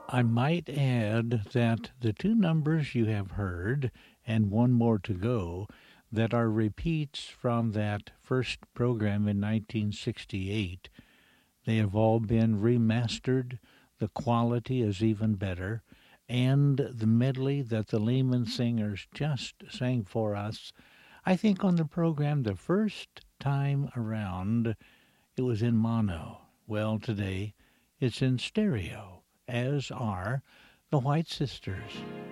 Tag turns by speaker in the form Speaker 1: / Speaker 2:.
Speaker 1: I might add that the two numbers you have heard, and one more to go, that are repeats from that first program in 1968, they have all been remastered. The quality is even better. And the medley that the Lehman Singers just sang for us, I think on the program the first time around, it was in mono. Well, today it's in stereo, as are the White Sisters.